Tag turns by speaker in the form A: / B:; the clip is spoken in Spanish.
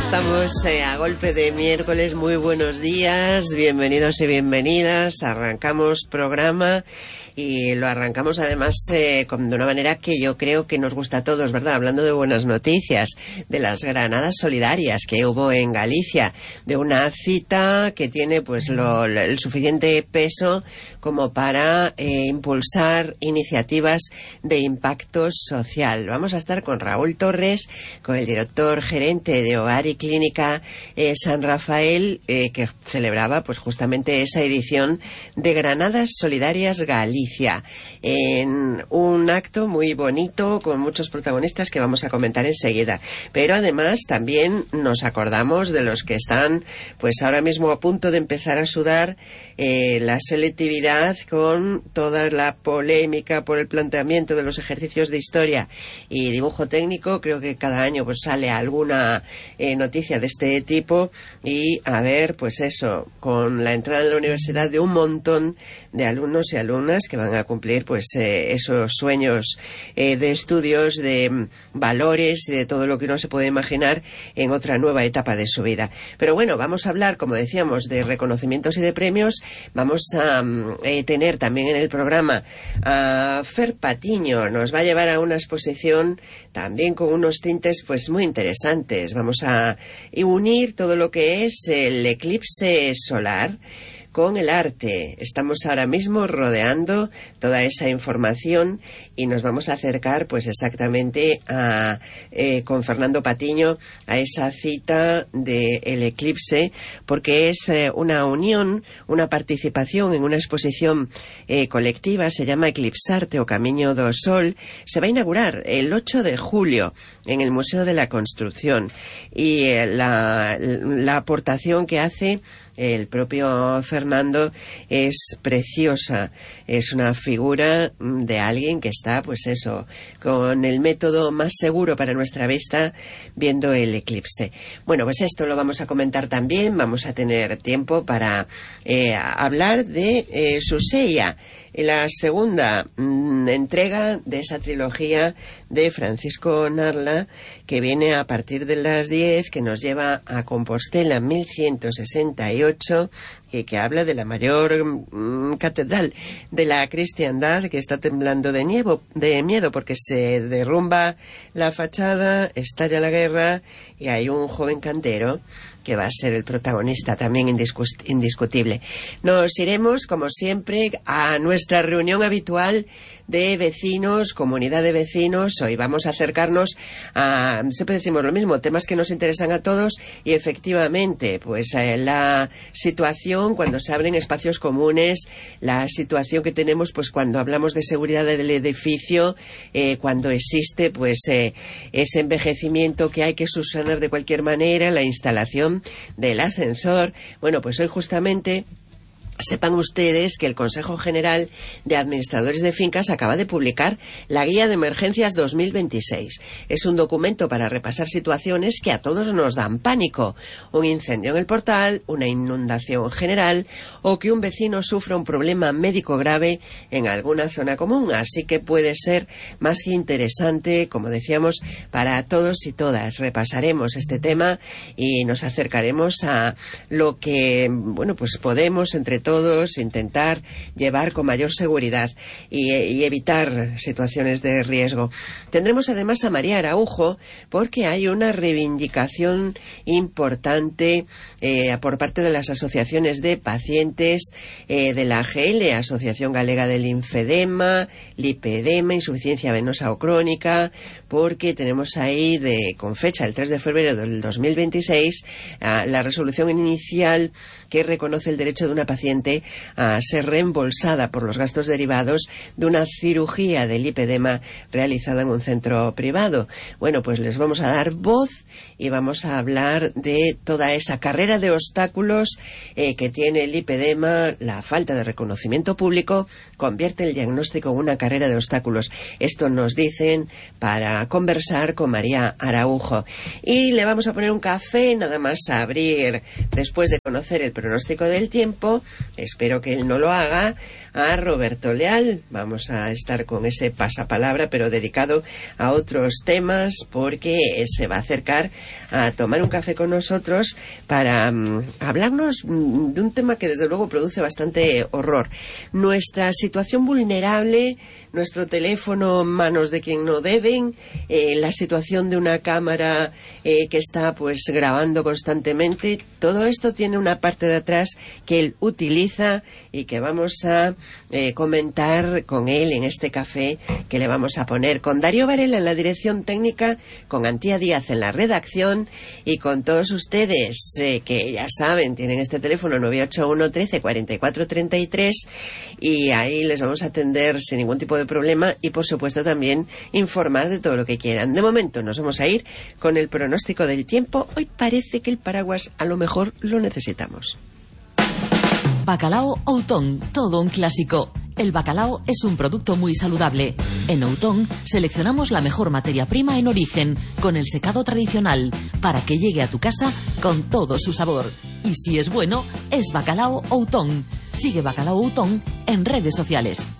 A: estamos a golpe de miércoles. Muy buenos días, bienvenidos y bienvenidas. Arrancamos programa y lo arrancamos además de una manera que yo creo que nos gusta a todos, ¿verdad? Hablando de buenas noticias, de las granadas solidarias que hubo en Galicia, de una cita que tiene pues el suficiente peso como para impulsar iniciativas de impacto social. Vamos a estar con Raúl Torres, con el director gerente de Hogar y Clínica San Rafael, que celebraba pues justamente esa edición de Granadas Solidarias Galicia, en un acto muy bonito con muchos protagonistas que vamos a comentar enseguida. Pero además también nos acordamos de los que están pues ahora mismo a punto de empezar a sudar la selectividad con toda la polémica por el planteamiento de los ejercicios de historia y dibujo técnico. Creo que cada año pues sale alguna noticia de este tipo y a ver, pues eso, con la entrada en la universidad de un montón de alumnos y alumnas que van a cumplir pues esos sueños de estudios, de valores y de todo lo que uno se puede imaginar en otra nueva etapa de su vida. Pero bueno, vamos a hablar, como decíamos, de reconocimientos y de premios. Vamos a tener también en el programa a Fer Patiño. Nos va a llevar a una exposición también con unos tintes pues muy interesantes. Vamos a unir todo lo que es el eclipse solar con el arte. Estamos ahora mismo rodeando toda esa información y nos vamos a acercar pues exactamente con Fernando Patiño a esa cita del eclipse, porque es una unión, una participación en una exposición colectiva. Se llama Eclipsarte o Camiño do Sol. Se va a inaugurar el 8 de julio en el Museo de la Construcción y la aportación que hace el propio Fernando es preciosa. Es una figura de alguien que está, pues eso, con el método más seguro para nuestra vista, viendo el eclipse. Bueno, pues esto lo vamos a comentar también. Vamos a tener tiempo para hablar de Suseia, la segunda entrega de esa trilogía de Francisco Narla, que viene a partir de las 10, que nos lleva a Compostela en 1168 y que habla de la mayor catedral de la cristiandad, que está temblando de miedo porque se derrumba la fachada, estalla la guerra y hay un joven cantero que va a ser el protagonista también indiscutible. Nos iremos, como siempre, a nuestra reunión habitual de vecinos, comunidad de vecinos. Hoy vamos a acercarnos a, siempre decimos lo mismo, temas que nos interesan a todos y efectivamente, pues la situación cuando se abren espacios comunes, la situación que tenemos pues cuando hablamos de seguridad del edificio, cuando existe pues ese envejecimiento que hay que subsanar de cualquier manera, la instalación del ascensor. Bueno, pues hoy justamente sepan ustedes que el Consejo General de Administradores de Fincas acaba de publicar la Guía de Emergencias 2026. Es un documento para repasar situaciones que a todos nos dan pánico. Un incendio en el portal, una inundación general o que un vecino sufra un problema médico grave en alguna zona común. Así que puede ser más que interesante, como decíamos, para todos y todas. Repasaremos este tema y nos acercaremos a lo que, bueno, pues podemos entre todos intentar llevar con mayor seguridad y evitar situaciones de riesgo. Tendremos además a María Araujo porque hay una reivindicación importante por parte de las asociaciones de pacientes de la AGL, Asociación Galega del Linfedema, Lipedema, insuficiencia venosa o crónica, porque tenemos ahí con fecha el 3 de febrero del 2026 la resolución inicial que reconoce el derecho de una paciente a ser reembolsada por los gastos derivados de una cirugía de lipedema realizada en un centro privado. Bueno, pues les vamos a dar voz y vamos a hablar de toda esa carrera de obstáculos que tiene el lipedema. La falta de reconocimiento público convierte el diagnóstico en una carrera de obstáculos. Esto nos dicen para conversar con María Araujo. Y le vamos a poner un café, nada más a abrir, después de conocer el pronóstico del tiempo, espero que él no lo haga, a Roberto Leal. Vamos a estar con ese pasapalabra, pero dedicado a otros temas, porque se va a acercar a tomar un café con nosotros para hablarnos de un tema que desde luego produce bastante horror. Nuestra situación vulnerable, nuestro teléfono en manos de quien no deben, la situación de una cámara que está pues grabando constantemente. Todo esto tiene una parte de atrás que él utiliza y que vamos a comentar con él en este café que le vamos a poner, con Darío Varela en la dirección técnica, con Antía Díaz en la redacción y con todos ustedes que ya saben, tienen este teléfono 981 13 44 33 y ahí les vamos a atender sin ningún tipo de problema y por supuesto también informar de todo lo que quieran. De momento nos vamos a ir con el pronóstico del tiempo. Hoy parece que el paraguas a lo mejor lo necesitamos.
B: Bacalao Outón, todo un clásico. El bacalao es un producto muy saludable. En Outón seleccionamos la mejor materia prima en origen, con el secado tradicional, para que llegue a tu casa con todo su sabor. Y si es bueno, es Bacalao Outón. Sigue Bacalao Outón en redes sociales.